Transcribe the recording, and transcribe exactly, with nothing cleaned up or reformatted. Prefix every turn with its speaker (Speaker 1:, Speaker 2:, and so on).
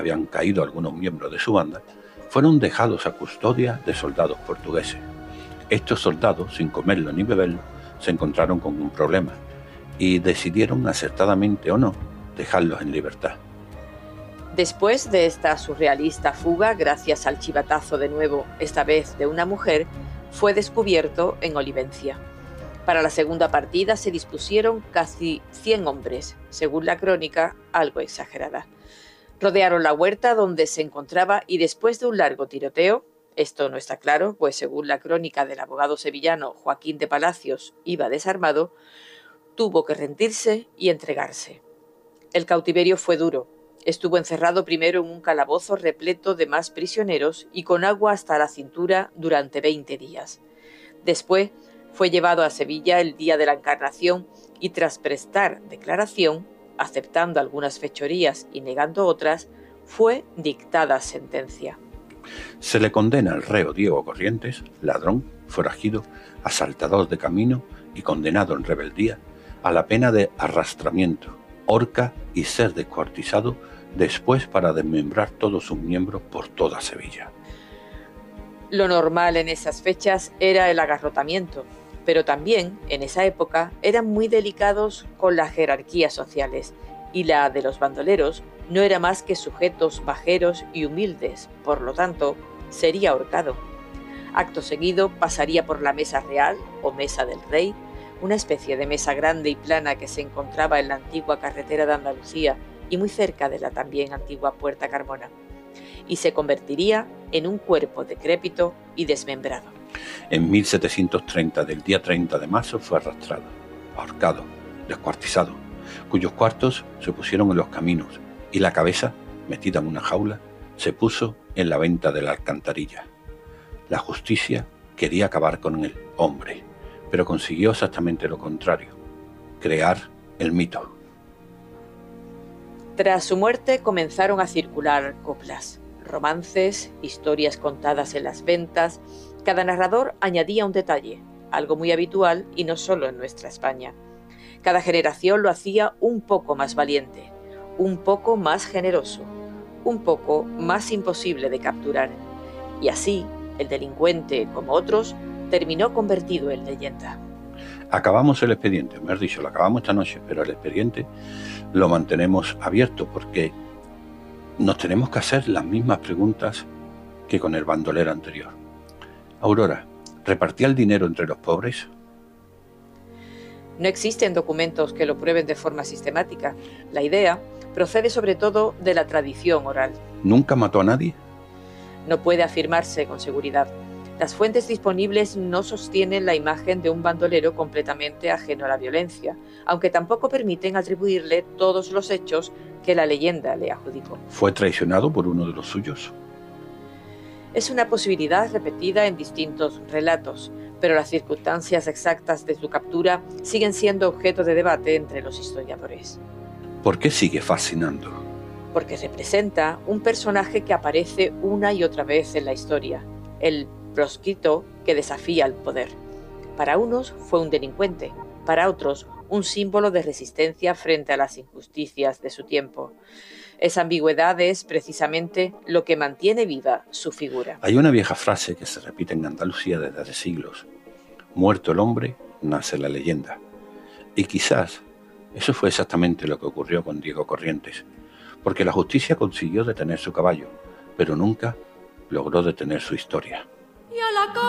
Speaker 1: habían caído algunos miembros de su banda, fueron dejados a custodia de soldados portugueses. Estos soldados, sin comerlo ni beberlo, se encontraron con un problema y decidieron, acertadamente o no, dejarlos en libertad.
Speaker 2: Después de esta surrealista fuga, gracias al chivatazo de nuevo, esta vez de una mujer, fue descubierto en Olivencia. Para la segunda partida se dispusieron casi cien hombres, según la crónica, algo exagerada. Rodearon la huerta donde se encontraba y después de un largo tiroteo, esto no está claro, pues según la crónica del abogado sevillano Joaquín de Palacios iba desarmado, tuvo que rendirse y entregarse. El cautiverio fue duro. Estuvo encerrado primero en un calabozo repleto de más prisioneros y con agua hasta la cintura durante veinte días. Después fue llevado a Sevilla el día de la Encarnación y tras prestar declaración, aceptando algunas fechorías y negando otras, fue dictada sentencia.
Speaker 1: Se le condena al reo Diego Corrientes, ladrón, forajido, asaltador de camino y condenado en rebeldía a la pena de arrastramiento, horca y ser descuartizado después para desmembrar todos sus miembros por toda Sevilla.
Speaker 2: Lo normal en esas fechas era el agarrotamiento, pero también, en esa época, eran muy delicados con las jerarquías sociales, y la de los bandoleros no era más que sujetos bajeros y humildes, por lo tanto, sería ahorcado. Acto seguido pasaría por la mesa real, o mesa del rey, una especie de mesa grande y plana que se encontraba en la antigua carretera de Andalucía y muy cerca de la también antigua Puerta Carmona, y se convertiría en un cuerpo decrépito y desmembrado.
Speaker 1: En mil setecientos treinta, del día treinta de marzo, fue arrastrado, ahorcado, descuartizado, cuyos cuartos se pusieron en los caminos y la cabeza, metida en una jaula, se puso en la venta de la alcantarilla. La justicia quería acabar con el hombre, pero consiguió exactamente lo contrario, crear el mito.
Speaker 2: Tras su muerte comenzaron a circular coplas, romances, historias contadas en las ventas. Cada narrador añadía un detalle, algo muy habitual y no solo en nuestra España. Cada generación lo hacía un poco más valiente, un poco más generoso, un poco más imposible de capturar. Y así, el delincuente, como otros, terminó convertido en leyenda.
Speaker 1: Acabamos el expediente, me has dicho, lo acabamos esta noche, pero el expediente lo mantenemos abierto porque nos tenemos que hacer las mismas preguntas que con el bandolero anterior. Aurora, ¿repartía el dinero entre los pobres?
Speaker 2: No existen documentos que lo prueben de forma sistemática. La idea procede sobre todo de la tradición oral.
Speaker 1: ¿Nunca mató a nadie?
Speaker 2: No puede afirmarse con seguridad. Las fuentes disponibles no sostienen la imagen de un bandolero completamente ajeno a la violencia, aunque tampoco permiten atribuirle todos los hechos que la leyenda le adjudicó.
Speaker 1: ¿Fue traicionado por uno de los suyos?
Speaker 2: Es una posibilidad repetida en distintos relatos, pero las circunstancias exactas de su captura siguen siendo objeto de debate entre los historiadores.
Speaker 1: ¿Por qué sigue fascinando?
Speaker 2: Porque representa un personaje que aparece una y otra vez en la historia, el proscrito que desafía al poder. Para unos fue un delincuente, para otros un símbolo de resistencia frente a las injusticias de su tiempo. Esa ambigüedad es precisamente lo que mantiene viva su figura.
Speaker 1: Hay una vieja frase que se repite en Andalucía desde hace siglos: muerto el hombre, nace la leyenda. Y quizás eso fue exactamente lo que ocurrió con Diego Corrientes, porque la justicia consiguió detener su caballo, pero nunca logró detener su historia.